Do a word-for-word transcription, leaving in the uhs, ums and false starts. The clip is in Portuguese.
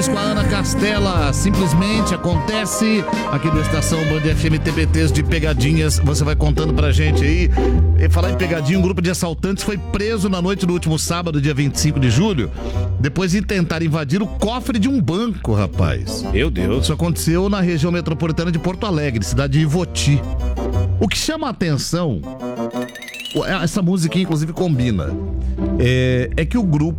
Voltamos com a Ana Castela. Simplesmente acontece aqui na Estação Band F M T B Ts de pegadinhas. Você vai contando pra gente aí. E falar em pegadinha, um grupo de assaltantes foi preso na noite do último sábado, dia vinte e cinco de julho, depois de tentar invadir o cofre de um banco, rapaz. Meu Deus. Isso aconteceu na região metropolitana de Porto Alegre, cidade de Ivoti. O que chama a atenção, essa música inclusive combina, é, é que o grupo